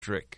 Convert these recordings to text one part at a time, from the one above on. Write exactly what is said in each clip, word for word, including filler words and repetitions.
Trick.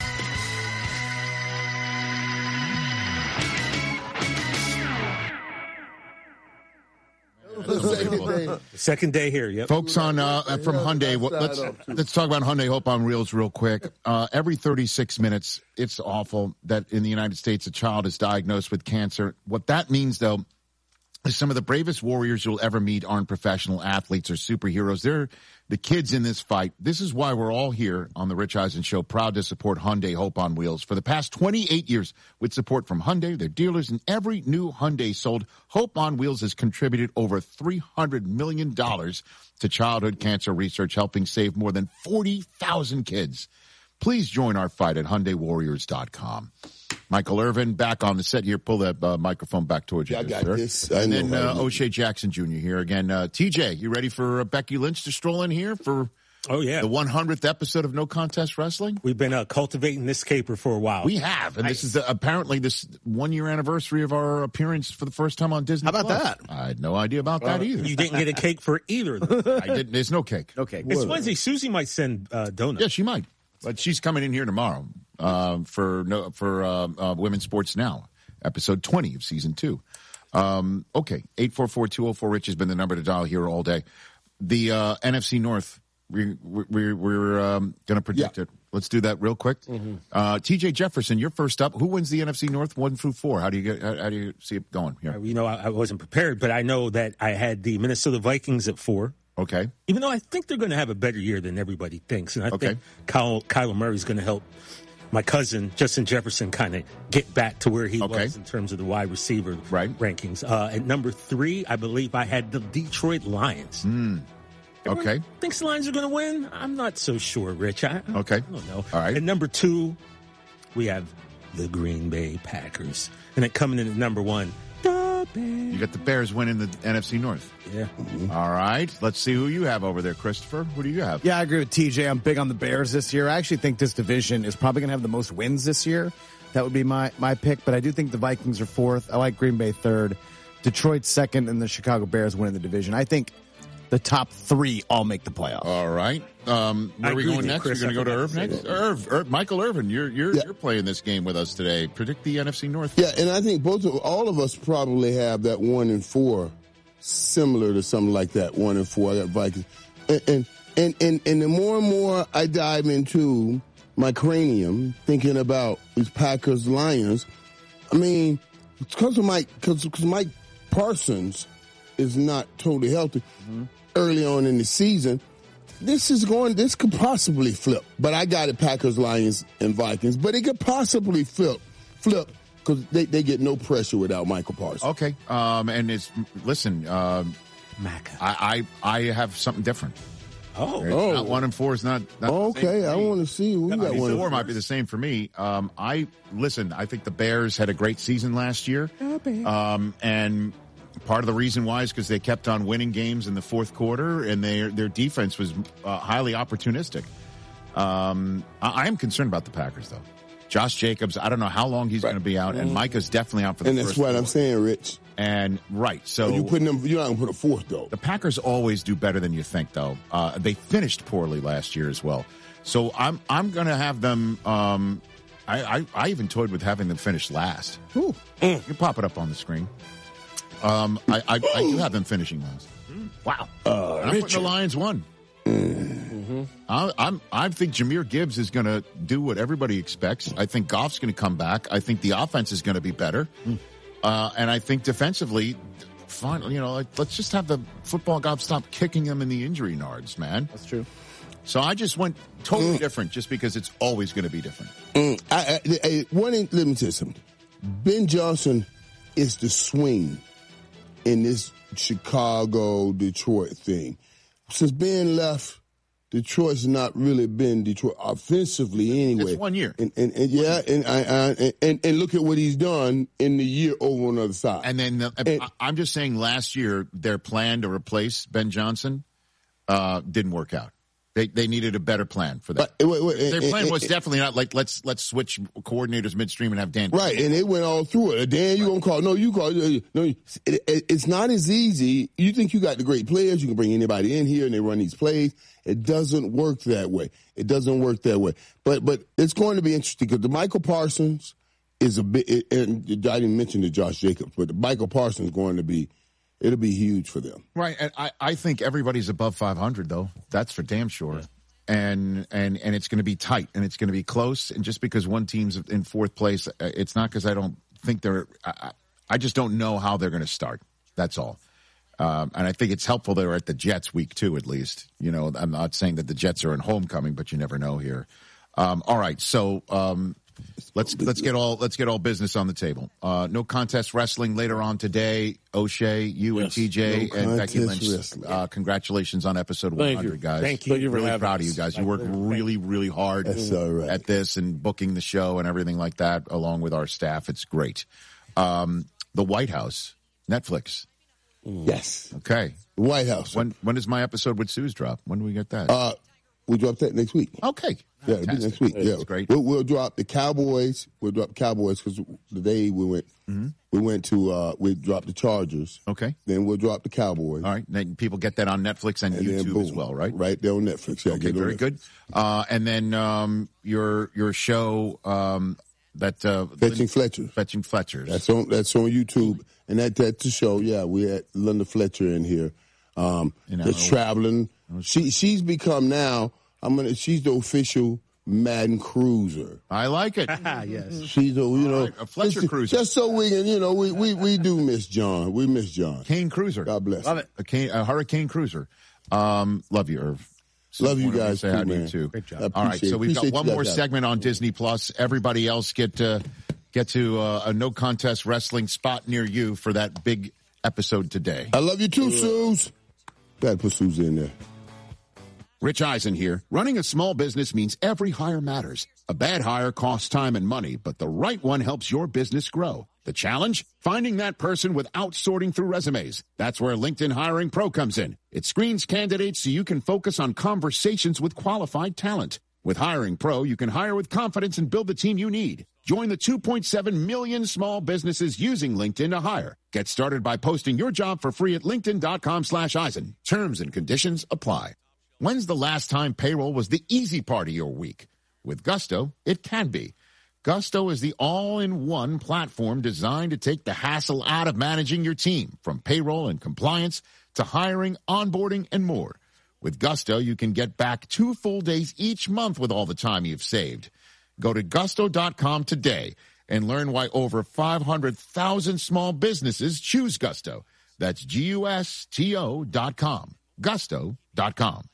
Second day. Second day here, yep. Folks on uh, from Hyundai, what, let's let's talk about Hyundai Hope on Wheels real quick. Uh, every thirty-six minutes, it's awful that in the United States a child is diagnosed with cancer. What that means, though, is some of the bravest warriors you'll ever meet aren't professional athletes or superheroes. They're the kids in this fight. This is why we're all here on the Rich Eisen Show, proud to support Hyundai Hope on Wheels. For the past twenty-eight years, with support from Hyundai, their dealers, and every new Hyundai sold, Hope on Wheels has contributed over three hundred million dollars to childhood cancer research, helping save more than forty thousand kids. Please join our fight at Hyundai Warriors dot com. Michael Irvin back on the set here. Pull that uh, microphone back towards you. Yeah, I got sir. this. I and know then how uh, to- O'Shea Jackson Junior here again. Uh, T J, you ready for uh, Becky Lynch to stroll in here for Oh, yeah. the one hundredth episode of No Contest Wrestling? We've been uh, cultivating this caper for a while. We have, and this is the, apparently this one-year anniversary of our appearance for the first time on Disney. How about Plus. that? I had no idea about that either. You didn't get a cake for either of them. I didn't. There's no cake. Okay. It's Wednesday. Susie might send uh, donuts. Yeah, she might, but she's coming in here tomorrow uh, for no for uh, uh, Women's Sports Now, episode twenty of season two. Um, okay, eight four four, two oh four Rich has been the number to dial here all day. The uh, N F C North, we, we, we're, we're um, going to predict Yeah. it. Let's do that real quick. Mm-hmm. Uh, T J Jefferson, you're first up. Who wins the N F C North one through four? How do you get? How, how do you see it going here? You know, I, I wasn't prepared, but I know that I had the Minnesota Vikings at four. Okay. Even though I think they're going to have a better year than everybody thinks. And I Okay. think Kyle, Kyler Murray's going to help my cousin, Justin Jefferson, kind of get back to where he Okay. was in terms of the wide receiver Right. rankings. Uh, at number three, I believe I had the Detroit Lions. Hmm. Everyone Okay. thinks the Lions are going to win? I'm not so sure, Rich. I, Okay. I don't know. All right. At number two, we have the Green Bay Packers. And then coming in at number one, the Bears. You got the Bears winning the N F C North. Yeah. All right. Let's see who you have over there, Christopher. Who do you have? Yeah, I agree with T J. I'm big on the Bears this year. I actually think this division is probably going to have the most wins this year. That would be my, my pick, but I do think the Vikings are fourth. I like Green Bay third, Detroit second, and the Chicago Bears winning the division. I think the top three all make the playoffs. All right. Um, where I are we agree going with you, next? Chris. You're going to I go to forgot Irv to next? say Irv, Irv, Michael Irvin, you're you're Yeah. you're playing this game with us today. Predict the N F C North. Yeah, and I think both of all of us probably have that one and four, similar to something like that. One and four. I got Vikings, and and and and, and the more and more I dive into my cranium, thinking about these Packers Lions, I mean, it's because of Mike, because Mike Parsons is not totally healthy early on in the season. This is going, this could possibly flip, but I got it Packers, Lions, and Vikings, but it could possibly flip, flip, because they, they get no pressure without Michael Parsons. Okay. Um, and it's listen. Um, Maca. I, I I have something different. Oh. It's Oh. not one and four is not. not the same Okay, for I me. want to see who I got mean, one. four might be the same for me. Um, I listen. I think the Bears had a great season last year, um, and part of the reason why is because they kept on winning games in the fourth quarter, and their their defense was uh, highly opportunistic. Um, I, I am concerned about the Packers, though. Josh Jacobs, I don't know how long he's Right. going to be out, and Micah's definitely out for the And that's first what I'm four. saying, Rich. And right, so You putting them, you're not going to put a fourth, though. the Packers always do better than you think, though. Uh, they finished poorly last year as well, so I'm I'm going to have them. Um, I, I I even toyed with having them finish last. Ooh. You can pop it up on the screen. Um, I I, I do have them finishing last. Wow, Uh, I'm putting the Richard. Lions one. I, I'm I think Jahmyr Gibbs is going to do what everybody expects. I think Goff's going to come back. I think the offense is going to be better, uh, and I think defensively, fine. You know, like, let's just have the football gods stop kicking them in the injury nards, man. That's true. So I just went totally different, just because it's always going to be different. Mm, I, I, I, one, in- let me tell you something. Ben Johnson is the swing in this Chicago-Detroit thing. Since Ben left, Detroit's not really been Detroit offensively anyway. It's one year. And, and, and yeah, and, I, I, and and look at what he's done in the year over on the other side. And then the, And- I, I'm just saying, last year their plan to replace Ben Johnson uh, didn't work out. They they needed a better plan for that. But, wait, wait, Their and, plan and, was and, definitely not like let's let's switch coordinators midstream and have Dan. Right, and it went all through it. Dan, you gonna call? No, you call. No, it, it, it's not as easy. You think you got the great players? You can bring anybody in here and they run these plays. It doesn't work that way. It doesn't work that way. But but it's going to be interesting because the Michael Parsons is a bit. And I didn't mention the Josh Jacobs, but the Michael Parsons is going to be. It'll be huge for them. Right, and I I think everybody's above five hundred though. That's for damn sure. Yeah. And, and, and it's going to be tight and it's going to be close. And just because one team's in fourth place, it's not because I don't think they're, I, I just don't know how they're going to start. That's all. Um, and I think it's helpful they're at the Jets week two, at least. You know, I'm not saying that the Jets are in homecoming, but you never know here. Um, all right. So, um, let's, let's get all, let's get all business on the table. Uh, no contest wrestling later on today. O'Shea, you yes, and T J no and Becky Lynch. Uh, congratulations on episode Thank one hundred, you. guys. Thank you. I'm really proud of you guys. You worked really, really hard right. at this and booking the show and everything like that, along with our staff. It's great. Um, the White House, Netflix. Yes. Okay. The White House. When, when does my episode with Sue's drop? When do we get that? Uh, we drop that next week. Okay. Yeah, it'll be next week. Yeah, that's great. We'll, we'll drop the Cowboys. We'll drop Cowboys because the day we went, mm-hmm. we went to uh, we dropped the Chargers. Okay. Then we'll drop the Cowboys. All right. Then people get that on Netflix and, and YouTube boom, as well, right? Right there on Netflix. Yeah, okay. Very good. Uh, and then um, your your show um, that uh, Fetching Fletcher. Fetching Fletchers. That's on that's on YouTube, and that that's the show. Yeah, we had Linda Fletcher in here. Um, that's traveling. She she's become now. I'm gonna. She's the official Madden cruiser. I like it. Yes. She's a you know right, a Fletcher just, cruiser. Just so we can you know we we, we do miss John. We miss John. Kane Cruiser. God bless. Love it. A, Kane, a Hurricane Cruiser. Um, love you, Irv. So love you guys say too, hi to man. you too. Great job. All right, so we've got one more segment on Disney Plus. Everybody else get uh, get to uh, a no contest wrestling spot near you for that big episode today. I love you too, Suze. Gotta put Suze in there. Rich Eisen here. Running a small business means every hire matters. A bad hire costs time and money, but the right one helps your business grow. The challenge? Finding that person without sorting through resumes. That's where LinkedIn Hiring Pro comes in. It screens candidates so you can focus on conversations with qualified talent. With Hiring Pro, you can hire with confidence and build the team you need. Join the two point seven million small businesses using LinkedIn to hire. Get started by posting your job for free at linkedin.com slash Eisen. Terms and conditions apply. When's the last time payroll was the easy part of your week? With Gusto, it can be. Gusto is the all-in-one platform designed to take the hassle out of managing your team, from payroll and compliance to hiring, onboarding, and more. With Gusto, you can get back two full days each month with all the time you've saved. Go to gusto dot com today and learn why over five hundred thousand small businesses choose Gusto. That's G U S T O dot com. gusto dot com.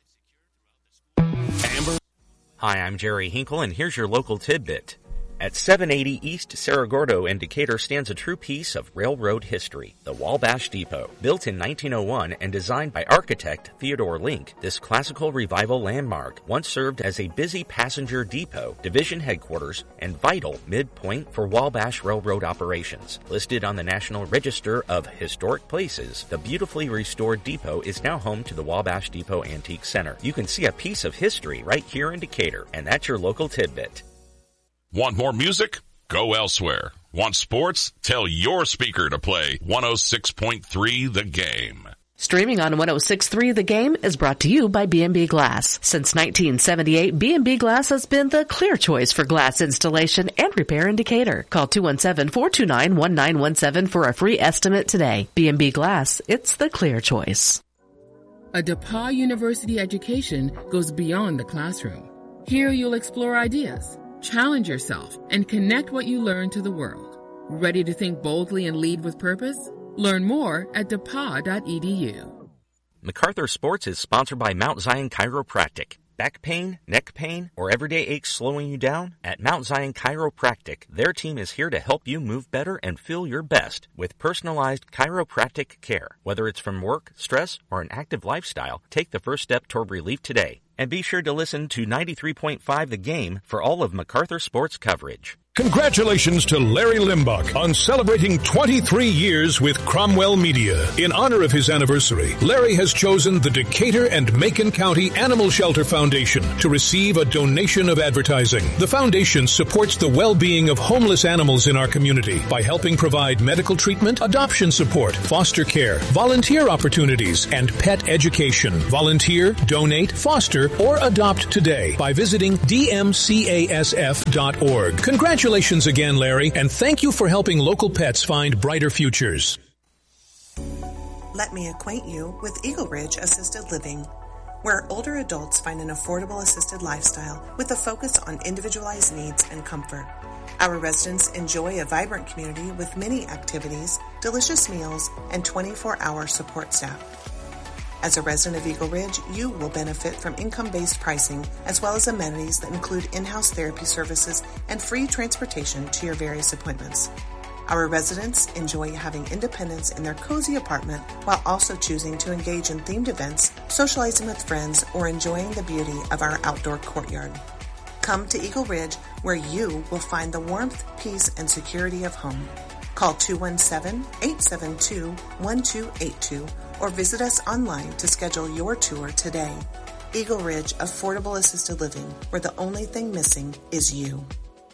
Amber. Hi, I'm Jerry Hinkle, and here's your local tidbit. At seven eighty East Cerro Gordo in Decatur stands a true piece of railroad history, the Wabash Depot. Built in nineteen oh one and designed by architect Theodore Link, this classical revival landmark once served as a busy passenger depot, division headquarters, and vital midpoint for Wabash Railroad operations. Listed on the National Register of Historic Places, the beautifully restored depot is now home to the Wabash Depot Antique Center. You can see a piece of history right here in Decatur, and that's your local tidbit. Want more music? Go elsewhere. Want sports? Tell your speaker to play one oh six point three The Game. Streaming on one oh six point three The Game is brought to you by B and B Glass. Since nineteen seventy-eight, B and B Glass has been the clear choice for glass installation and repair in Decatur. Call two one seven, four two nine, one nine one seven for a free estimate today. B and B Glass, it's the clear choice. A DePauw University education goes beyond the classroom. Here you'll explore ideas, challenge yourself, and connect what you learn to the world. Ready to think boldly and lead with purpose? Learn more at d e p a w dot e d u. MacArthur Sports is sponsored by Mount Zion Chiropractic. Back pain, neck pain, or everyday aches slowing you down? At Mount Zion Chiropractic, their team is here to help you move better and feel your best with personalized chiropractic care. Whether it's from work, stress, or an active lifestyle, take the first step toward relief today. And be sure to listen to ninety-three point five The Game for all of MacArthur Sports coverage. Congratulations to Larry Limbach on celebrating twenty-three years with Cromwell Media. In honor of his anniversary, Larry has chosen the Decatur and Macon County Animal Shelter Foundation to receive a donation of advertising. The foundation supports the well-being of homeless animals in our community by helping provide medical treatment, adoption support, foster care, volunteer opportunities, and pet education. Volunteer, donate, foster, or adopt today by visiting d m c a s f dot org. Congratulations Congratulations again, Larry, and thank you for helping local pets find brighter futures. Let me acquaint you with Eagle Ridge Assisted Living, where older adults find an affordable assisted lifestyle with a focus on individualized needs and comfort. Our residents enjoy a vibrant community with many activities, delicious meals, and twenty-four hour support staff. As a resident of Eagle Ridge, you will benefit from income-based pricing as well as amenities that include in-house therapy services and free transportation to your various appointments. Our residents enjoy having independence in their cozy apartment while also choosing to engage in themed events, socializing with friends, or enjoying the beauty of our outdoor courtyard. Come to Eagle Ridge, where you will find the warmth, peace, and security of home. Call two one seven, eight seven two, one two eight two or visit us online to schedule your tour today. Eagle Ridge Affordable Assisted Living, where the only thing missing is you.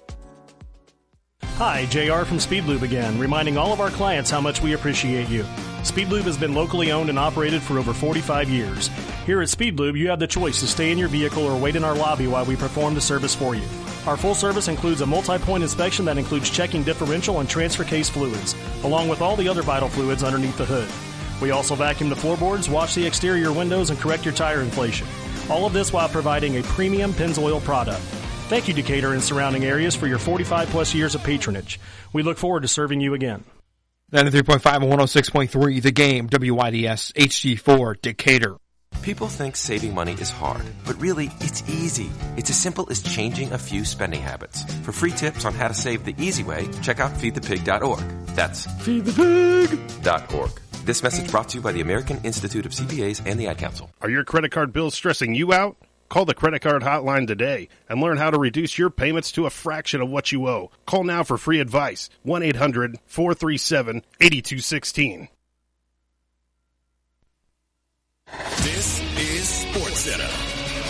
Hi, J R from Speedlube again, reminding all of our clients how much we appreciate you. Speedlube has been locally owned and operated for over forty-five years. Here at Speedlube, you have the choice to stay in your vehicle or wait in our lobby while we perform the service for you. Our full service includes a multi-point inspection that includes checking differential and transfer case fluids, along with all the other vital fluids underneath the hood. We also vacuum the floorboards, wash the exterior windows, and correct your tire inflation. All of this while providing a premium Pennzoil product. Thank you, Decatur and surrounding areas, for your forty-five plus years of patronage. We look forward to serving you again. ninety-three point five and one oh six point three, The Game, W I D S, H G four, Decatur. People think saving money is hard, but really, it's easy. It's as simple as changing a few spending habits. For free tips on how to save the easy way, check out feed the pig dot org. That's feed the pig dot org. This message brought to you by the American Institute of C P As and the Ad Council. Are your credit card bills stressing you out? Call the credit card hotline today and learn how to reduce your payments to a fraction of what you owe. Call now for free advice. one eight hundred, four three seven, eight two one six. This is SportsCenter.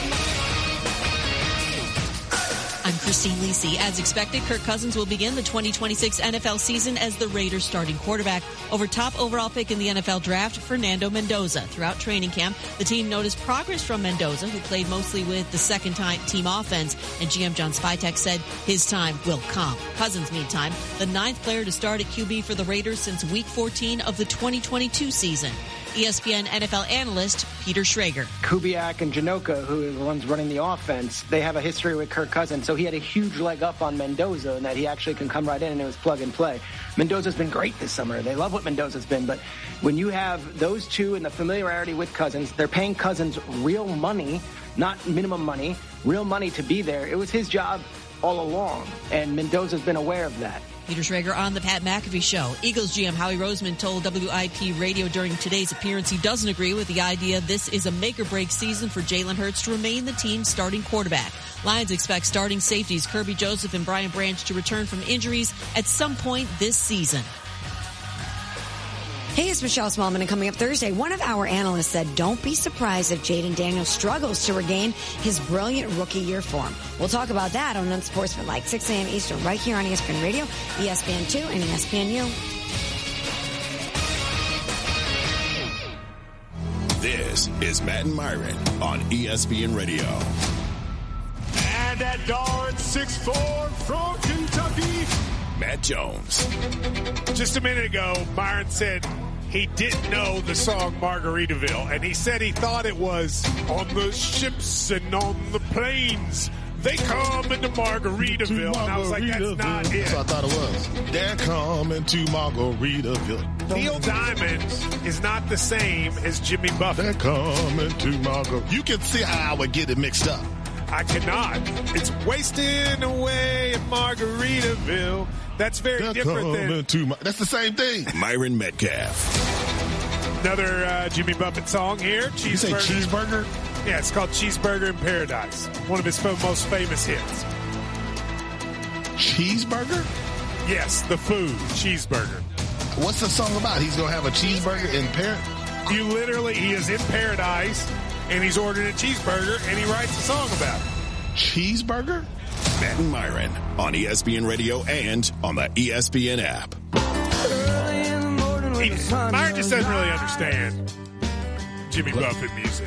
I'm Christine Lisi. As expected, Kirk Cousins will begin the twenty twenty-six N F L season as the Raiders' starting quarterback over top overall pick in the N F L draft, Fernando Mendoza. Throughout training camp, the team noticed progress from Mendoza, who played mostly with the second-time team offense, and G M John Spytek said his time will come. Cousins, meantime, the ninth player to start at Q B for the Raiders since Week fourteen of the twenty twenty-two season. E S P N N F L analyst Peter Schrager. Kubiak and Janoka, who are the ones running the offense, they have a history with Kirk Cousins, so he had a huge leg up on Mendoza in that he actually can come right in and it was plug and play. Mendoza's been great this summer. They love what Mendoza's been, but when you have those two and the familiarity with Cousins, they're paying Cousins real money, not minimum money, real money to be there. It was his job all along, and Mendoza's been aware of that. Peter Schrager on the Pat McAfee Show. Eagles G M Howie Roseman told W I P Radio during today's appearance he doesn't agree with the idea this is a make-or-break season for Jalen Hurts to remain the team's starting quarterback. Lions expect starting safeties Kirby Joseph and Brian Branch to return from injuries at some point this season. Hey, it's Michelle Smallman, and coming up Thursday, one of our analysts said, don't be surprised if Jaden Daniels struggles to regain his brilliant rookie year form. We'll talk about that on Unsportsmanlike, six a.m. Eastern, right here on E S P N Radio, E S P N two, and E S P N U. This is Matt and Myron on E S P N Radio. And at darn six foot four from Kentucky, Matt Jones. Just a minute ago, Myron said he didn't know the song Margaritaville, and he said he thought it was on the ships and on the planes. They come into Margaritaville, and I was like, that's not it. That's what I thought it was. They're coming to Margaritaville. Neil Diamond is not the same as Jimmy Buffett. They're coming to Margaritaville. You can see how I would get it mixed up. I cannot. It's wasting away at Margaritaville. That's very They're different than... To my, that's the same thing. Myron Metcalf. Another uh, Jimmy Buffett song here. Cheeseburger. You say cheeseburger? Yeah, it's called Cheeseburger in Paradise. One of his most famous hits. Cheeseburger? Yes, the food, cheeseburger. What's the song about? He's going to have a cheeseburger in Paris? You literally, he is in paradise, and he's ordering a cheeseburger, and he writes a song about it. Cheeseburger? Matt and Myron on E S P N Radio and on the E S P N app. He, Myron just doesn't really understand Jimmy Buffett music.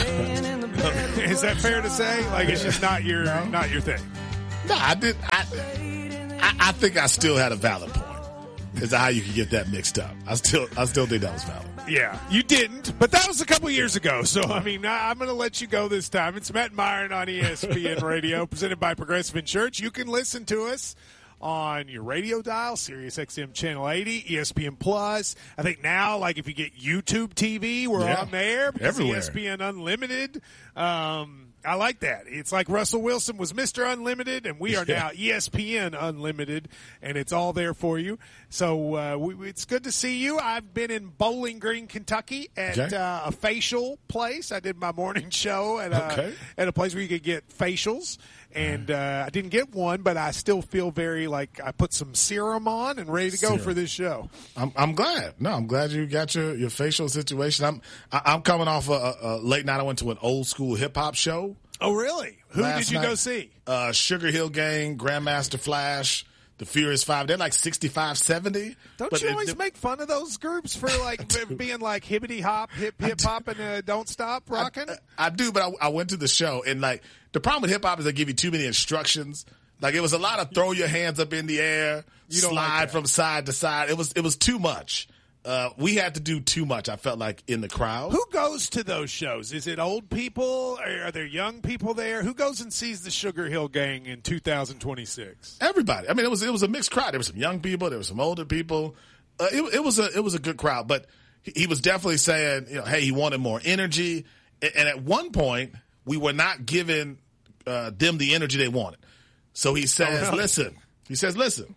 Is that fair to say? Like, it's just not your no. not your thing. No, I did. I, I, I think I still had a valid point. Is how you can get that mixed up. I still, I still think that was valid. Yeah, you didn't, but that was a couple years ago. So, I mean, I'm going to let you go this time. It's Matt and Myron on E S P N Radio, presented by Progressive Insurance. You can listen to us on your radio dial, Sirius X M Channel eighty, E S P N Plus. I think now, like, if you get YouTube T V, we're yeah, on there because everywhere. E S P N Unlimited. Um, I like that. It's like Russell Wilson was Mister Unlimited, and we are yeah. now E S P N Unlimited, and it's all there for you. So uh, we, it's good to see you. I've been in Bowling Green, Kentucky at okay. uh, a facial place. I did my morning show at a, okay. at a place where you could get facials. And uh, I didn't get one, but I still feel very like I put some serum on and ready to go serum. for this show. I'm, I'm glad. No, I'm glad you got your, your facial situation. I'm I, I'm coming off a, a late night. I went to an old school hip hop show. Oh, really? Who did you night. go see? Uh, Sugar Hill Gang, Grandmaster Flash, The Furious Five. They're like sixty-five, seventy. Don't but you it, always it, make fun of those groups for like being like hippity hop, hip hip hop, and uh, don't stop rocking? I, I, I do, but I, I went to the show and like the problem with hip hop is they give you too many instructions. Like it was a lot of throw your hands up in the air, you slide like from side to side. It was it was too much. Uh, we had to do too much, I felt like, in the crowd. Who goes to those shows? Is it old people? Or are there young people there? Who goes and sees the Sugar Hill Gang in two thousand twenty-six? Everybody. I mean, it was it was a mixed crowd. There were some young people. There were some older people. Uh, it, it was a it was a good crowd. But he, he was definitely saying, you know, hey, he wanted more energy. And, and at one point, we were not giving uh, them the energy they wanted. So he says, oh, really? listen. He says, listen.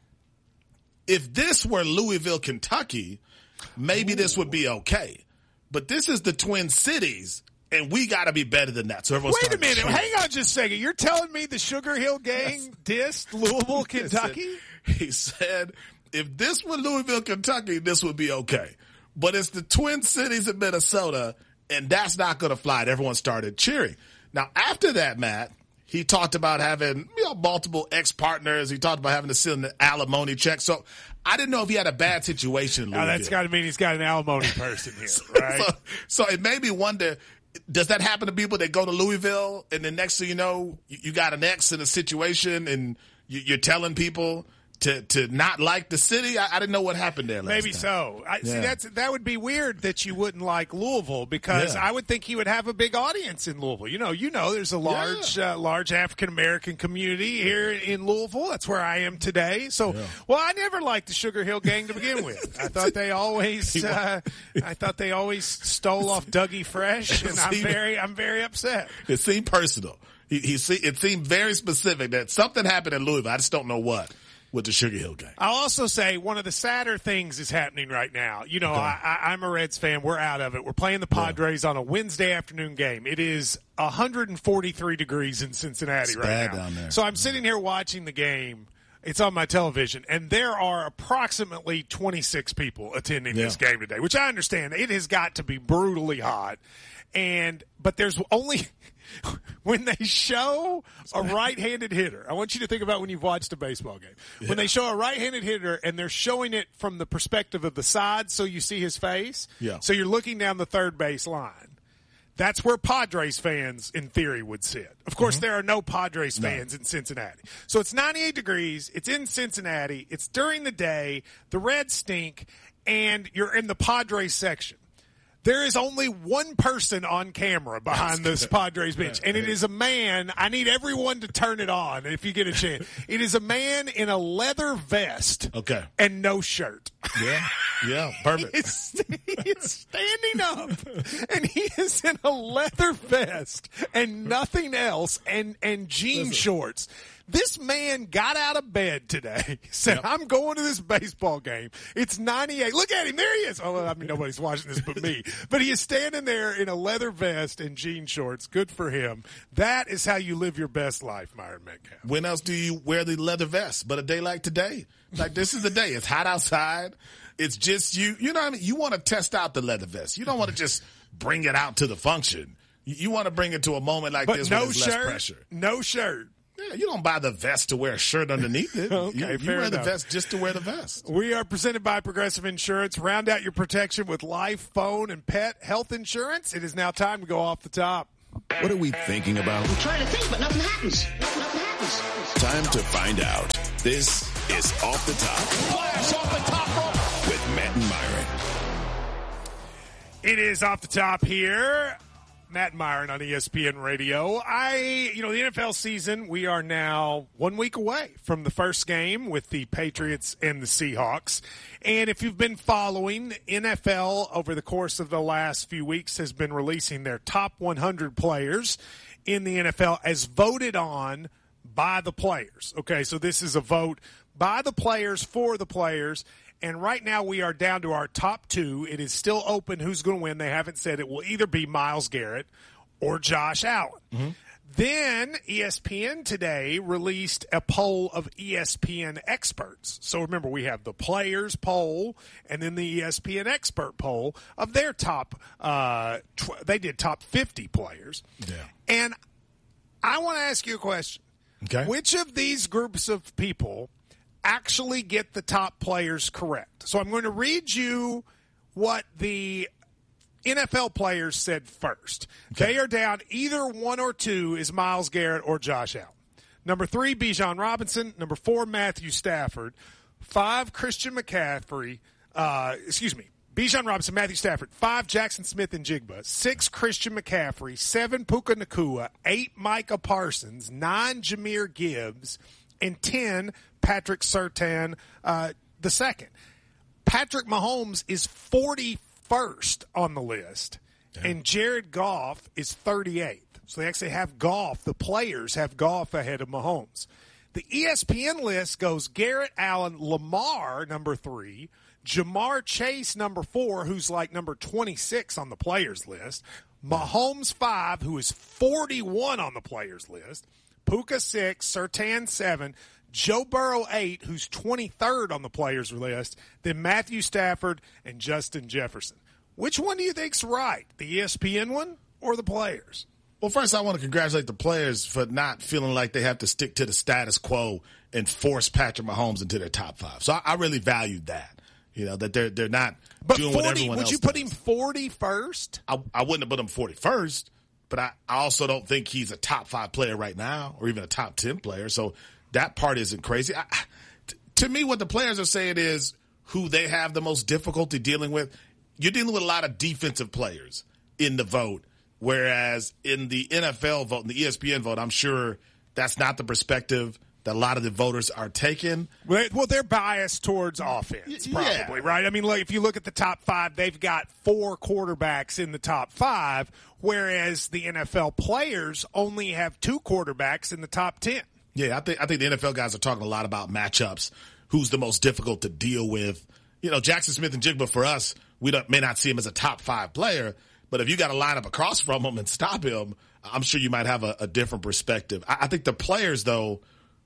If this were Louisville, Kentucky, maybe Ooh. this would be okay. But this is the Twin Cities, and we got to be better than that. So everyone's Wait a minute. Hang on just a second. You're telling me the Sugar Hill Gang dissed Louisville, Kentucky? He said, if this were Louisville, Kentucky, this would be okay. But it's the Twin Cities of Minnesota, and that's not going to fly. And everyone started cheering. Now, after that, Matt, he talked about having, you know, multiple ex-partners. He talked about having to send an alimony check. So I didn't know if he had a bad situation. Now, that's got to mean he's got an alimony person here, right? so, so it made me wonder, does that happen to people that go to Louisville and then next thing you know, you, you got an ex in a situation and you, you're telling people to to not like the city? I, I didn't know what happened there last Maybe time. so. I, yeah. See, that's that would be weird that you wouldn't like Louisville because Yeah. I would think he would have a big audience in Louisville. You know, you know, there's a large, yeah. uh, large African American community here in Louisville. That's where I am today. So, Yeah. well, I never liked the Sugar Hill Gang to begin with. I thought they always, uh, I thought they always stole off Dougie Fresh, and I'm very, I'm very upset. It seemed personal. He, he see, it seemed very specific that something happened in Louisville. I just don't know what. With the Sugar Hill Gang. I'll also say one of the sadder things is happening right now. You know, okay. I, I, I'm a Reds fan. We're out of it. We're playing the Padres yeah. on a Wednesday afternoon game. It is one hundred forty-three degrees in Cincinnati it's right bad now. Down there. So I'm sitting here watching the game. It's on my television, and there are approximately twenty-six people attending yeah. this game today, which I understand. It has got to be brutally hot. And but there's only when they show a right-handed hitter. I want you to think about when you've watched a baseball game. Yeah. When they show a right-handed hitter and they're showing it from the perspective of the side so you see his face. Yeah. So you're looking down the third base line. That's where Padres fans, in theory, would sit. Of course, mm-hmm. there are no Padres fans no. in Cincinnati. So it's ninety-eight degrees. It's in Cincinnati. It's during the day. The Reds stink, and you're in the Padres section. There is only one person on camera behind this Padres bench, and it is a man. I need everyone to turn it on if you get a chance. It is a man in a leather vest okay. and no shirt. Yeah, yeah, perfect. He is, he is standing up, and he is in a leather vest and nothing else, and, and jean Listen. shorts. This man got out of bed today, said, yep. I'm going to this baseball game. It's ninety-eight. Look at him. There he is. Oh, I mean, nobody's watching this but me. But he is standing there in a leather vest and jean shorts. Good for him. That is how you live your best life, Myron Metcalf. When else do you wear the leather vest but a day like today? Like, this is the day. It's hot outside. It's just you. You know what I mean? You want to test out the leather vest. You don't want to just bring it out to the function. You, you want to bring it to a moment like but this no where there's shirt, less pressure. No shirt. Yeah, you don't buy the vest to wear a shirt underneath it. Okay, you, you fair wear enough. the vest just to wear the vest. We are presented by Progressive Insurance. Round out your protection with life, phone, and pet health insurance. It is now time to go off the top. What are we thinking about? I'm trying to think, but nothing happens. Nothing happens. Time to find out. This is Off the Top. Flash off the top rope. With Matt and Myron. It is Off the Top here. Matt and Myron on E S P N Radio. I, you know, the N F L season, we are now one week away from the first game with the Patriots and the Seahawks. And if you've been following, N F L over the course of the last few weeks has been releasing their top one hundred players in the N F L as voted on by the players. Okay, so this is a vote by the players for the players. And right now we are down to our top two. It is still open who's going to win. They haven't said it will either be Myles Garrett or Josh Allen. Mm-hmm. Then E S P N today released a poll of E S P N experts. So remember, we have the players poll and then the E S P N expert poll of their top, uh, tw- they did top fifty players. Yeah. And I want to ask you a question. Okay. Which of these groups of people actually get the top players correct? So I'm going to read you what the N F L players said first. Okay. They are down either one or two is Myles Garrett or Josh Allen. Number three, Bijan Robinson. Number four, Matthew Stafford. Five, Christian McCaffrey. Uh, excuse me. Bijan Robinson, Matthew Stafford. Five, Jackson Smith and Jigba. Six, Christian McCaffrey. Seven, Puka Nacua. Eight, Micah Parsons. Nine, Jahmyr Gibbs. And ten, Patrick Surtain uh, the second. Patrick Mahomes is forty-first on the list, Damn. and Jared Goff is thirty-eighth. So they actually have Goff. The players have Goff ahead of Mahomes. The E S P N list goes Garrett, Allen, Lamar, number three, Jamar Chase, number four, who's like number twenty-six on the players list, Mahomes, five, who is forty-one on the players list, Puka, six, Surtain, seven, Joe Burrow, eight, who's twenty-third on the players list, then Matthew Stafford and Justin Jefferson. Which one do you think's right, the E S P N one or the players? Well, first I want to congratulate the players for not feeling like they have to stick to the status quo and force Patrick Mahomes into their top five. So I, I really valued that, you know, that they're they're not but doing forty, what everyone would else you put does. him forty-first? I, I wouldn't have put him forty-first, but I, I also don't think he's a top five player right now or even a top ten player. So that part isn't crazy. I, t- to me, what the players are saying is who they have the most difficulty dealing with. You're dealing with a lot of defensive players in the vote, whereas in the N F L vote, in the E S P N vote, I'm sure that's not the perspective that a lot of the voters are taking. Well, they're biased towards offense, probably, yeah. right? I mean, like, if you look at the top five, they've got four quarterbacks in the top five, whereas the N F L players only have two quarterbacks in the top ten. Yeah, I think I think the N F L guys are talking a lot about matchups, who's the most difficult to deal with. You know, Jackson Smith and Jigba, for us, we don't, may not see him as a top five player, but if you got to line up across from him and stop him, I'm sure you might have a, a different perspective. I, I think the players, though,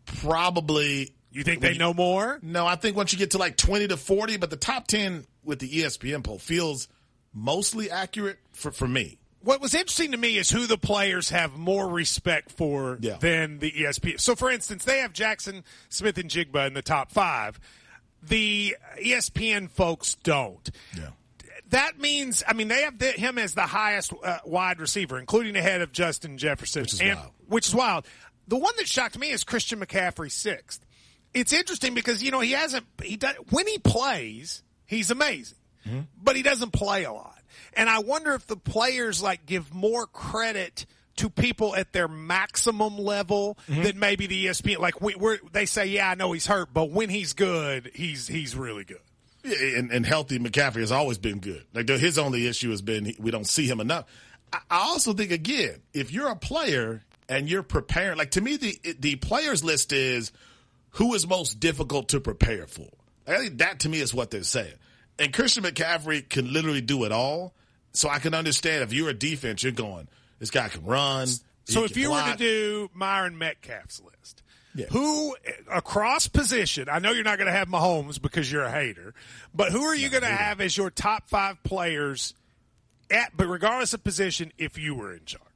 probably. You think they you, know more? No, I think once you get to like twenty to forty, but the top ten with the E S P N poll feels mostly accurate for, for me. What was interesting to me is who the players have more respect for yeah. than the E S P N. So, for instance, they have Jackson Smith and Jigba in the top five. The E S P N folks don't. Yeah. That means, I mean, they have the, him as the highest uh, wide receiver, including ahead of Justin Jefferson. Which is and, wild. Which is wild. The one that shocked me is Christian McCaffrey, sixth. It's interesting because, you know, he hasn't, he does, when he plays, he's amazing. Mm-hmm. But he doesn't play a lot. And I wonder if the players, like, give more credit to people at their maximum level mm-hmm. than maybe the E S P N. Like, we, we're, they say, yeah, I know he's hurt, but when he's good, he's he's really good. Yeah, and, and healthy McCaffrey has always been good. Like, his only issue has been we don't see him enough. I, I also think, again, if you're a player and you're preparing. Like, to me, the the players list is who is most difficult to prepare for. I think that, to me, is what they're saying. And Christian McCaffrey can literally do it all. So I can understand if you're a defense, you're going, this guy can run. So if you block. were to do Myron Metcalf's list, yeah. who across position, I know you're not going to have Mahomes because you're a hater, but who are you going to have as your top five players at, but regardless of position, if you were in charge?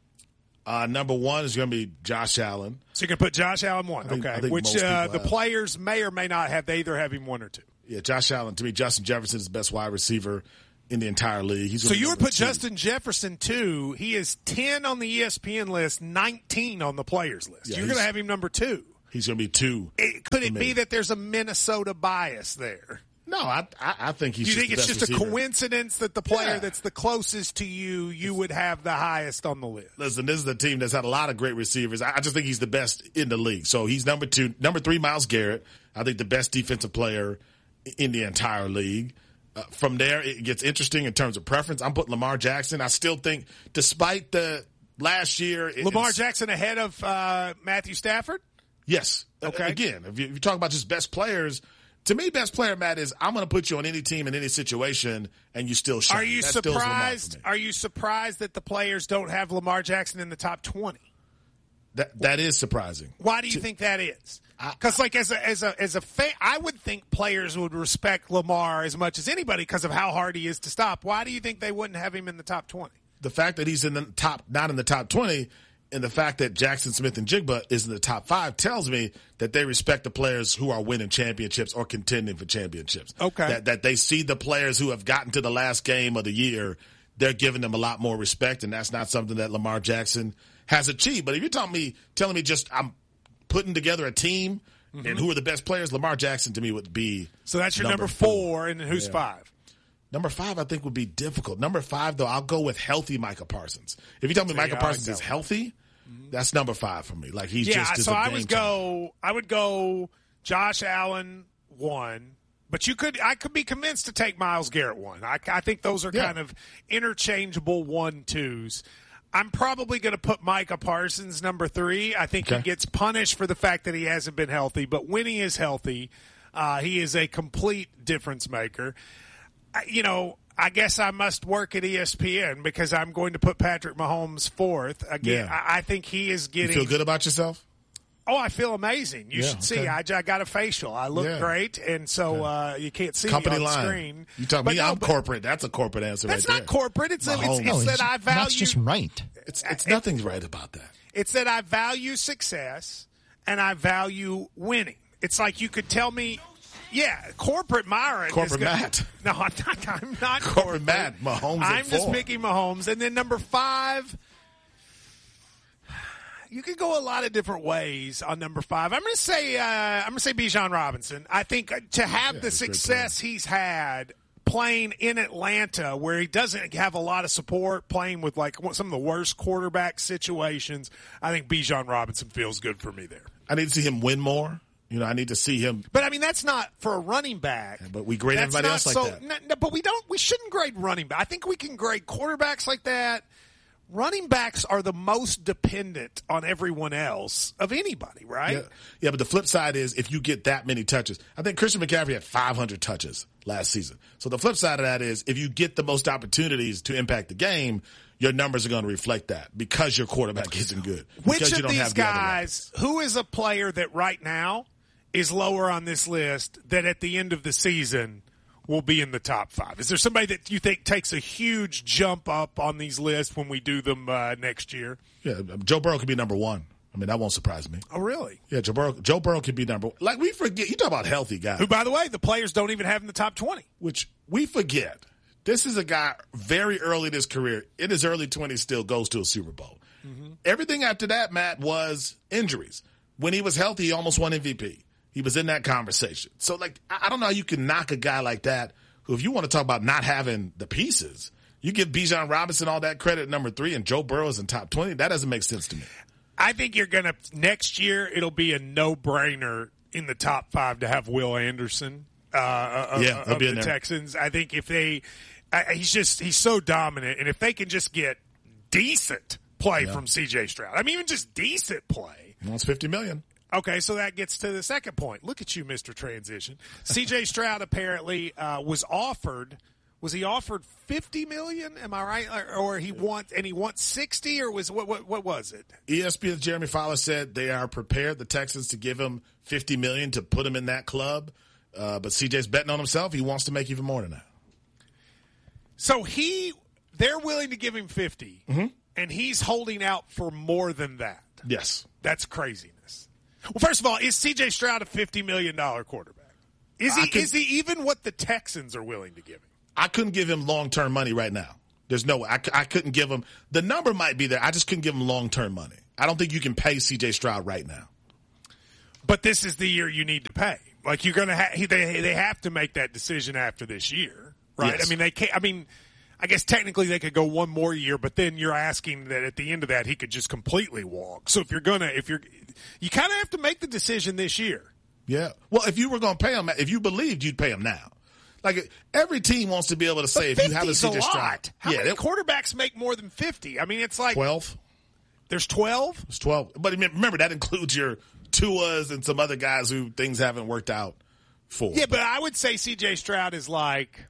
Uh, number one is going to be Josh Allen. So you're going to put Josh Allen one, I think, okay, I think which most uh, people the have. players may or may not have. They either have him one or two. Yeah, Josh Allen. To me, Justin Jefferson is the best wide receiver in the entire league. He's so you would put two. Justin Jefferson two. He is ten on the E S P N list, nineteen on the players list. Yeah, you're going to have him number two. He's going to be two. It, could it be that there's a Minnesota bias there? No, I I, I think he's. Do you just think the it's best just receiver. a coincidence that the player Yeah. that's the closest to you, you would have the highest on the list? Listen, this is a team that's had a lot of great receivers. I I just think he's the best in the league. So he's number two. Number three, Myles Garrett. I think the best defensive player in the entire league. Uh, from there, it gets interesting in terms of preference. I'm putting Lamar Jackson. I still think, despite the last year, it, Lamar it's- Jackson ahead of uh, Matthew Stafford? Yes. Okay. Again, if you, if you talk about just best players, to me, best player, Matt, is I'm going to put you on any team in any situation, and you still shine. Are you That still is Lamar for surprised? me. Are you surprised that the players don't have Lamar Jackson in the top twenty? That that is surprising. Why do you think that is? Because, like, as a as a as a fan, I would think players would respect Lamar as much as anybody because of how hard he is to stop. Why do you think they wouldn't have him in the top twenty? The fact that he's in the top, not in the top twenty, and the fact that Jackson Smith and Jigba is in the top five tells me that they respect the players who are winning championships or contending for championships. Okay. That that they see the players who have gotten to the last game of the year, they're giving them a lot more respect, and that's not something that Lamar Jackson has achieved. But if you're telling me, telling me just I'm putting together a team Mm-hmm. and who are the best players, Lamar Jackson to me would be. So that's your number, number four, and who's yeah. five? Number five, I think, would be difficult. Number five, though, I'll go with healthy Micah Parsons. If you tell me See, Micah I Parsons like is that healthy, mm-hmm. that's number five for me. Like he's yeah, just. just so a I game would time. go. I would go. Josh Allen one, but you could. I could be convinced to take Myles Garrett one. I, I think those are Yeah. kind of interchangeable one twos. I'm probably going to put Micah Parsons number three. I think Okay. he gets punished for the fact that he hasn't been healthy, but when he is healthy, uh, he is a complete difference maker. I, you know, I guess I must work at E S P N because I'm going to put Patrick Mahomes fourth. Again, Yeah. I, I think he is You getting. feel good about yourself? Oh, I feel amazing. You Yeah, should see. okay. I, I got a facial. I look Yeah. great, and so uh, you can't see Company me on line. the screen. You talk But me? no, I'm but corporate. That's a corporate answer. That's right not corporate. It's, a, it's, Mahomes. it's No, that I value. That's just right. It's it's nothing's right about that. It's that I value success and I value winning. It's like you could tell me, yeah, corporate Myron. Corporate is gonna, Matt. No, I'm not. I'm not Corporate Matt. Mahomes. I'm at just four. Mickey Mahomes, and then number five. You could go a lot of different ways on number five. I'm going to say uh, I'm going to say Bijan Robinson. I think to have Yeah, the he's a great success he's had playing in Atlanta, where he doesn't have a lot of support, playing with like some of the worst quarterback situations, I think Bijan Robinson feels good for me there. I need to see him win more. You know, I need to see him. But I mean, that's not for a running back. But we grade That's everybody not else like so, that. n- n- but we don't. We shouldn't grade running back. I think we can grade quarterbacks like that. Running backs are the most dependent on everyone else of anybody, right? Yeah. yeah, but the flip side is if you get that many touches. I think Christian McCaffrey had five hundred touches last season. So the flip side of that is if you get the most opportunities to impact the game, your numbers are going to reflect that because your quarterback isn't good. Which because you of don't these have the other guys, who is a player that right now is lower on this list that at the end of the season will be in the top five? Is there somebody that you think takes a huge jump up on these lists when we do them uh, next year? Yeah, Joe Burrow could be number one. I mean, that won't surprise me. Oh, really? Yeah, Joe Burrow, Joe Burrow could be number one. Like, we forget, you talk about healthy guys. Who, by the way, the players don't even have in the top twenty. Which we forget. This is a guy very early in his career, in his early twenties, still goes to a Super Bowl. Mm-hmm. Everything after that, Matt, was injuries. When he was healthy, he almost won M V P. He was in that conversation. So, like, I don't know how you can knock a guy like that who, if you want to talk about not having the pieces, you give Bijan Robinson all that credit at number three and Joe Burrow's in top twenty. That doesn't make sense to me. I think you're going to – next year it'll be a no-brainer in the top five to have Will Anderson uh, yeah, of be the in there. Texans. I think if they – he's just – he's so dominant. And if they can just get decent play Yeah. from C J Stroud. I mean, even just decent play. He wants fifty million dollars. Okay, so that gets to the second point. Look at you, Mister Transition. C J Stroud apparently uh, was offered. Was he offered fifty million dollars? Am I right? Or, or he wants and he wants sixty, or was what? What, what was it? E S P N's Jeremy Fowler said they are prepared, the Texans, to give him fifty million dollars to put him in that club. Uh, but C J's betting on himself. He wants to make even more than that. So he, they're willing to give him fifty, mm-hmm. and he's holding out for more than that. Yes, that's craziness. Well, first of all, is C J Stroud a fifty million dollars quarterback? Is he? Could, is he even what the Texans are willing to give him? I couldn't give him long-term money right now. There's no way. I, I couldn't give him. The number might be there. I just couldn't give him long-term money. I don't think you can pay C J Stroud right now. But this is the year you need to pay. Like you're going to have, they they have to make that decision after this year, right? Yes. I mean, they can't. I mean, I guess technically they could go one more year, but then you're asking that at the end of that he could just completely walk. So if you're gonna, if you're, you kind of have to make the decision this year. Yeah. Well, if you were going to pay him, if you believed, you'd pay him now. Like every team wants to be able to say, if you have a C J Stroud, how yeah, many quarterbacks make more than fifty? I mean, it's like twelve. There's twelve. It's twelve, but remember that includes your Tuas and some other guys who things haven't worked out for. Yeah, but I would say C J Stroud is like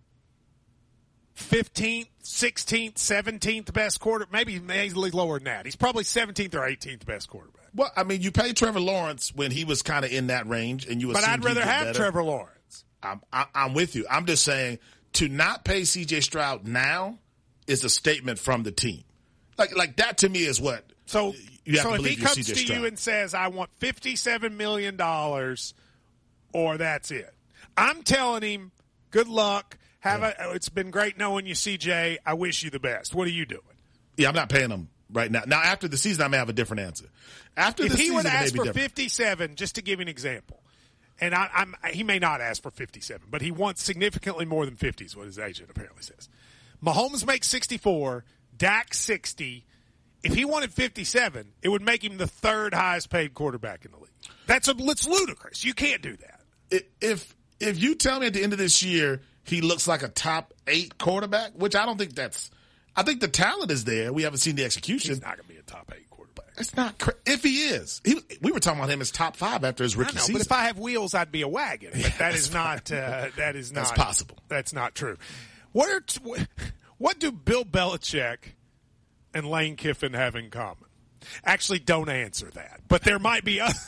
fifteenth, sixteenth, seventeenth best quarter. Maybe maybe lower than that. He's probably seventeenth or eighteenth best quarterback. Well, I mean, you paid Trevor Lawrence when he was kind of in that range, and you. But I'd rather have better. Trevor Lawrence. I'm, I, I'm with you. I'm just saying to not pay C J Stroud now is a statement from the team. Like, like that to me is what. So, you have so to if believe he you're comes C J to Stroud. you and says, "I want fifty-seven million dollars," or that's it, I'm telling him, "Good luck. Have yeah. a. It's been great knowing you, C J. I wish you the best." What are you doing? Yeah, I'm not paying him right now. Now, after the season, I may have a different answer. After if the he season, would it may ask be for different. fifty-seven, just to give you an example. And I, I'm, he may not ask for fifty-seven, but he wants significantly more than fifty is what his agent apparently says. Mahomes makes sixty-four, Dak sixty. If he wanted fifty-seven, it would make him the third highest paid quarterback in the league. That's a, it's ludicrous. You can't do that. If if you tell me at the end of this year he looks like a top eight quarterback, which I don't think that's – I think the talent is there. We haven't seen the execution. He's not going to be a top eight quarterback. It's not cra- if he is. He, we were talking about him as top five after his rookie I know, season. But if I have wheels, I'd be a wagon. But that is not. Uh, that is not. That's possible. That's not true. What are t- what do Bill Belichick and Lane Kiffin have in common? Actually, don't answer that. But there might be. Other-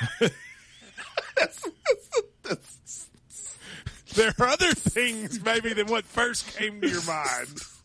that's, that's, there are other things maybe than what first came to your mind.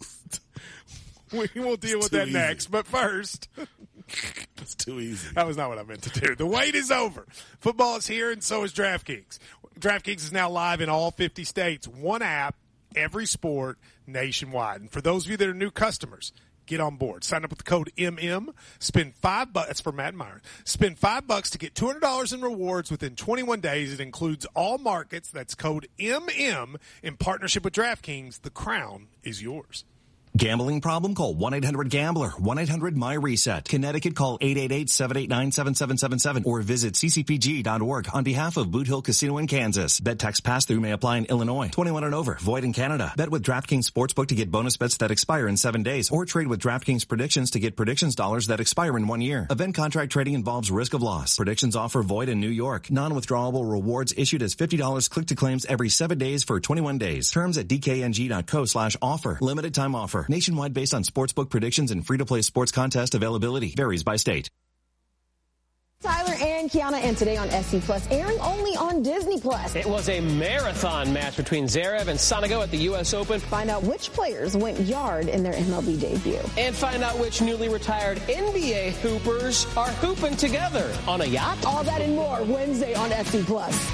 We will deal it's with that easy. next. But first. That's too easy. That was not what I meant to do. The wait is over. Football is here, and so is DraftKings. DraftKings is now live in all fifty states. One app, every sport, nationwide. And for those of you that are new customers, get on board. Sign up with the code M M. Spend five bucks. That's for Matt Meyer. Spend five bucks to get two hundred dollars in rewards within twenty-one days. It includes all markets. That's code M M in partnership with DraftKings. The crown is yours. Gambling problem? Call one eight hundred gambler. one eight hundred my reset. Connecticut, call eight eight eight, seven eight nine, seven seven seven seven or visit c c p g dot org on behalf of Boot Hill Casino in Kansas. Bet tax pass-through may apply in Illinois. twenty-one and over. Void in Canada. Bet with DraftKings Sportsbook to get bonus bets that expire in seven days or trade with DraftKings Predictions to get predictions dollars that expire in one year. Event contract trading involves risk of loss. Predictions offer void in New York. Non-withdrawable rewards issued as fifty dollars click-to-claims every seven days for twenty-one days. Terms at d k n g dot co slash offer. Limited time offer. Nationwide based on sportsbook predictions and free-to-play sports contest availability. Varies by state. Tyler and Kiana, and today on S C Plus, airing only on Disney Plus. It was a marathon match between Zverev and Sonego at the U S Open. Find out which players went yard in their M L B debut. And find out which newly retired N B A hoopers are hooping together on a yacht. All that and more Wednesday on S C Plus.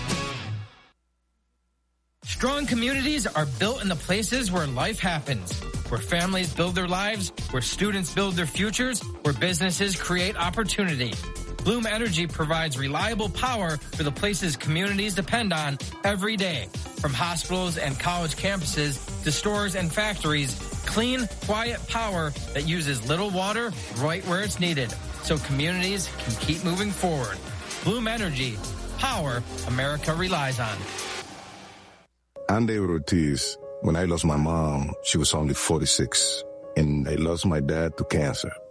Strong communities are built in the places where life happens, where families build their lives, where students build their futures, where businesses create opportunity. Bloom Energy provides reliable power for the places communities depend on every day. From hospitals and college campuses to stores and factories, clean, quiet power that uses little water right where it's needed, so communities can keep moving forward. Bloom Energy, power America relies on. I'm David Ortiz. When I lost my mom, she was only forty-six, and I lost my dad to cancer.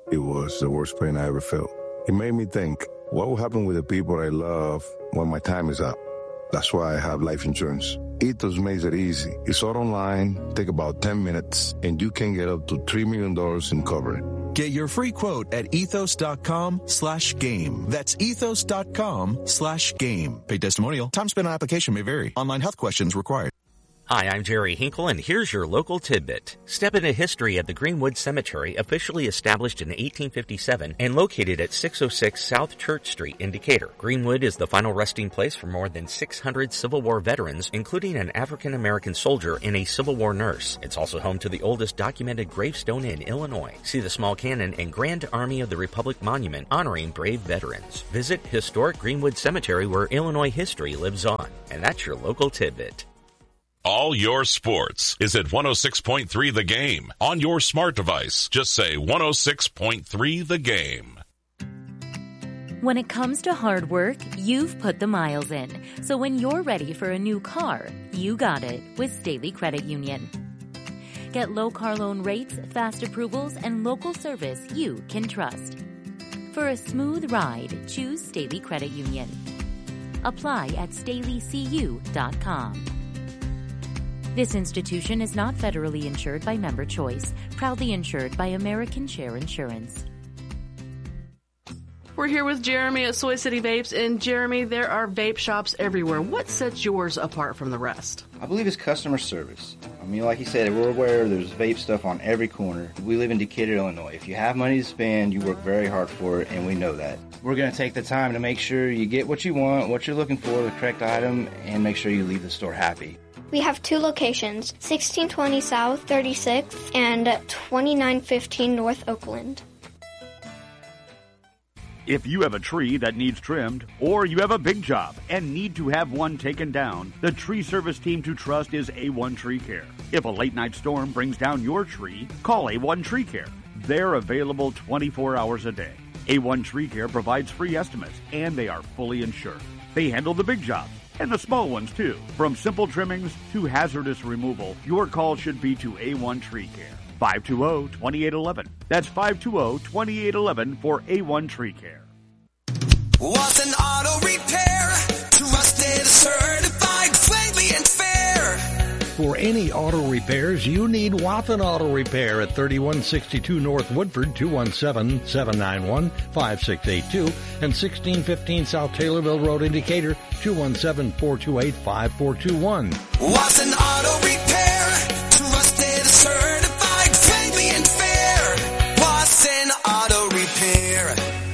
it was the worst pain I ever felt. It made me think, what will happen with the people I love when my time is up? That's why I have life insurance. Ethos makes it easy. It's all online, take about ten minutes, and you can get up to three million dollars in coverage. Get your free quote at ethos.com slash game. That's ethos.com slash game. Paid testimonial. Time spent on application may vary. Online health questions required. Hi, I'm Jerry Hinkle, and here's your local tidbit. Step into history at the Greenwood Cemetery, officially established in eighteen fifty-seven and located at six oh six South Church Street in Decatur. Greenwood is the final resting place for more than six hundred Civil War veterans, including an African-American soldier and a Civil War nurse. It's also home to the oldest documented gravestone in Illinois. See the small cannon and Grand Army of the Republic monument honoring brave veterans. Visit historic Greenwood Cemetery, where Illinois history lives on. And that's your local tidbit. All your sports is at one oh six point three The Game. On your smart device, just say one oh six point three The Game. When it comes to hard work, you've put the miles in. So when you're ready for a new car, you got it with Staley Credit Union. Get low car loan rates, fast approvals, and local service you can trust. For a smooth ride, choose Staley Credit Union. Apply at staley c u dot com. This institution is not federally insured by Member Choice, proudly insured by American Share Insurance. We're here with Jeremy at Soy City Vapes, and Jeremy, there are vape shops everywhere. What sets yours apart from the rest? I believe it's customer service. I mean, like you said, we're aware there's vape stuff on every corner. We live in Decatur, Illinois. If you have money to spend, you work very hard for it, and we know that. We're going to take the time to make sure you get what you want, what you're looking for, the correct item, and make sure you leave the store happy. We have two locations, sixteen twenty South thirty-sixth and twenty-nine fifteen North Oakland. If you have a tree that needs trimmed, or you have a big job and need to have one taken down, the tree service team to trust is A one Tree Care. If a late night storm brings down your tree, call A one Tree Care. They're available twenty-four hours a day. A one Tree Care provides free estimates, and they are fully insured. They handle the big jobs and the small ones, too. From simple trimmings to hazardous removal, your call should be to A one Tree Care. five two zero, two eight one one. That's five two zero, two eight one one for A one Tree Care. Was an auto repair, trusted, certified, friendly, and fair. For any auto repairs, you need Wathen Auto Repair at thirty-one sixty-two North Woodford, two one seven, seven nine one, five six eight two, and sixteen fifteen South Taylorville Road in Decatur, two one seven, four two eight, five four two one. Was an auto repair, trusted, certified, friendly, and fair. Was an auto repair.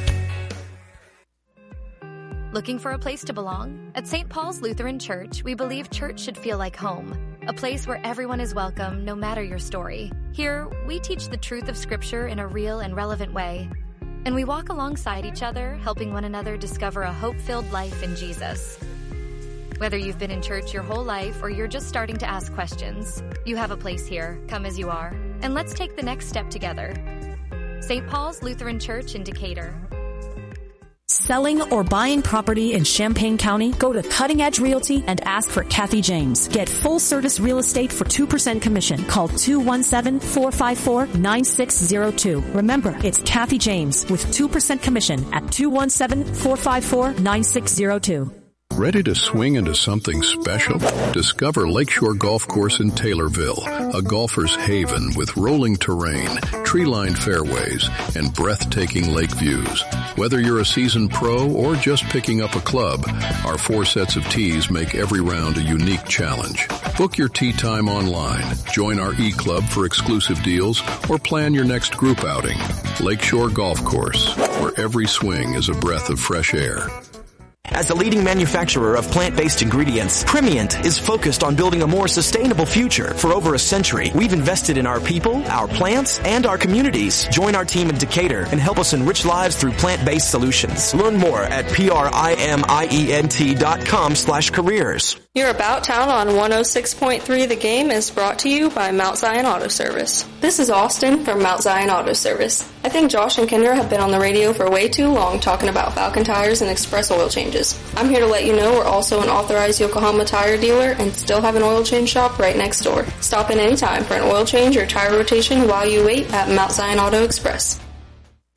Looking for a place to belong? At Saint Paul's Lutheran Church, we believe church should feel like home. A place where everyone is welcome, no matter your story. Here, we teach the truth of Scripture in a real and relevant way. And we walk alongside each other, helping one another discover a hope-filled life in Jesus. Whether you've been in church your whole life or you're just starting to ask questions, you have a place here. Come as you are. And let's take the next step together. Saint Paul's Lutheran Church in Decatur. Selling or buying property in Champaign County? Go to Cutting Edge Realty and ask for Kathy James. Get full service real estate for two percent commission. Call two one seven, four five four, nine six zero two. Remember, it's Kathy James with two percent commission at two one seven, four five four, nine six zero two. Ready to swing into something special? Discover Lakeshore Golf Course in Taylorville, a golfer's haven with rolling terrain, tree-lined fairways, and breathtaking lake views. Whether you're a seasoned pro or just picking up a club, our four sets of tees make every round a unique challenge. Book your tee time online, join our e-club for exclusive deals, or plan your next group outing. Lakeshore Golf Course, where every swing is a breath of fresh air. As the leading manufacturer of plant-based ingredients, Primient is focused on building a more sustainable future. For over a century, we've invested in our people, our plants, and our communities. Join our team in Decatur and help us enrich lives through plant-based solutions. Learn more at P-R-I-M-I-E-N-T dot com slash careers. Your About Town on one oh six point three The Game is brought to you by Mount Zion Auto Service. This is Austin from Mount Zion Auto Service. I think Josh and Kendra have been on the radio for way too long talking about Falcon tires and express oil changes. I'm here to let you know we're also an authorized Yokohama tire dealer and still have an oil change shop right next door. Stop in anytime for an oil change or tire rotation while you wait at Mount Zion Auto Express.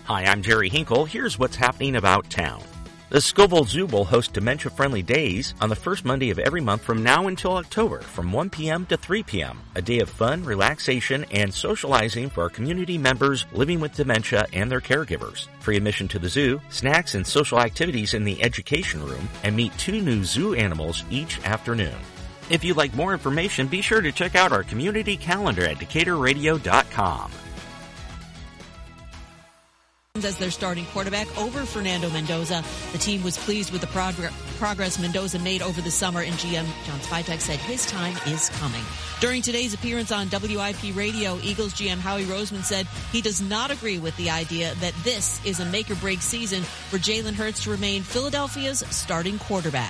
Hi, I'm Jerry Hinkle. Here's what's happening about town. The Scoville Zoo will host Dementia-Friendly Days on the first Monday of every month from now until October from one p.m. to three p.m. A day of fun, relaxation, and socializing for our community members living with dementia and their caregivers. Free admission to the zoo, snacks and social activities in the education room, and meet two new zoo animals each afternoon. If you'd like more information, be sure to check out our community calendar at Decatur Radio dot com. As their starting quarterback over Fernando Mendoza. The team was pleased with the progr- progress Mendoza made over the summer, and G M John Spytek said his time is coming. During today's appearance on W I P Radio, Eagles G M Howie Roseman said he does not agree with the idea that this is a make-or-break season for Jalen Hurts to remain Philadelphia's starting quarterback.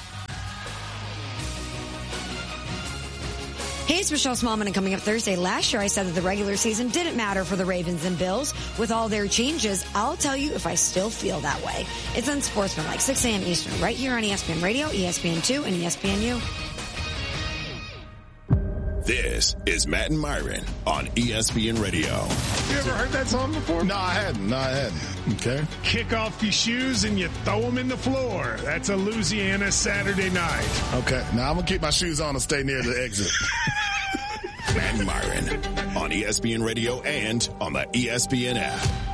Hey, it's Michelle Smallman, and coming up Thursday, last year I said that the regular season didn't matter for the Ravens and Bills. With all their changes, I'll tell you if I still feel that way. It's Unsportsmanlike, six a.m. Eastern, right here on E S P N Radio, E S P N two, and E S P N U. This is Matt and Myron on E S P N Radio. You ever heard that song before? No, I hadn't. No, I hadn't. Okay. Kick off your shoes and you throw them in the floor. That's a Louisiana Saturday night. Okay. Now I'm going to keep my shoes on and stay near the exit. Matt and Myron on E S P N Radio and on the E S P N app.